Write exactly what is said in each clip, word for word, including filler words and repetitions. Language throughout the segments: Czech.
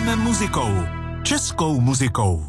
Projeme muzikou. Českou muzikou.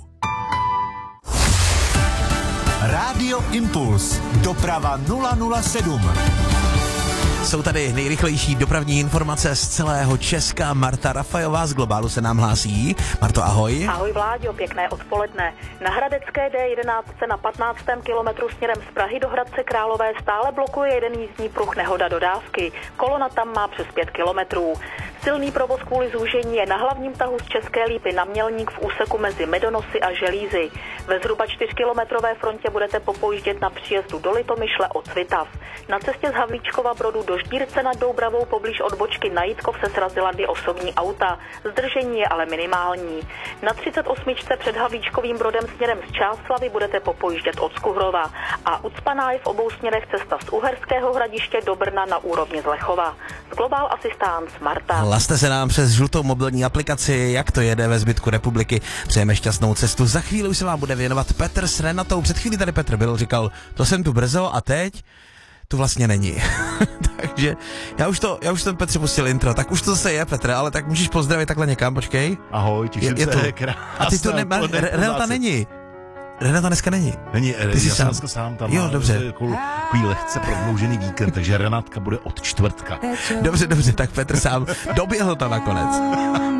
Rádio Impuls. Doprava nula nula sedm. Jsou tady nejrychlejší dopravní informace z celého Česka. Marta Rafajová z Globálu se nám hlásí. Marto, ahoj. Ahoj Vláďo, pěkné odpoledne. Na Hradecké D jedenáct na patnáctém kilometru směrem z Prahy do Hradce Králové stále blokuje jeden jízdní pruh, nehoda dodávky. Kolona tam má přes pět kilometrů. Silný provoz kvůli zúžení je na hlavním tahu z České Lípy na Mělník v úseku mezi Medonosy a Želízy. Ve zhruba čtyřkilometrové frontě budete popojíždět na příjezdu do Litomyšle od Svitav. Na cestě z Havlíčkova Brodu do Ždírce nad Doubravou poblíž odbočky na Jitkov se srazila dvě osobní auta. Zdržení je ale minimální. Na třicet osm před Havlíčkovým Brodem směrem z Čáslavi budete popojíždět od Skuhrova. A ucpaná je v obou směrech cesta z Uherského Hradiště do Brna na úrovni Zlechova. Z Global Assistance Marta. Hlaste se nám přes žlutou mobilní aplikaci, jak to jede ve zbytku republiky. Přejeme šťastnou cestu. Za chvíli už se vám bude věnovat Petr s Renatou. Před chvílí tady Petr byl, říkal, to jsem tu brzo a teď tu vlastně není. Takže já už to, já už jsem Petře pustil intro, tak už to zase je, Petře, ale tak můžeš pozdravit takhle někam, počkej. Ahoj, těším je, je se, krásná. A ty tu nemá, Re, Renata není. Renata dneska není. Není, ty jsi já sám. dneska sám tam. Jo, dobře. Takový lehce prodloužený víkend, takže Renátka bude od čtvrtka. Dobře, dobře, tak Petr sám doběhl to nakonec.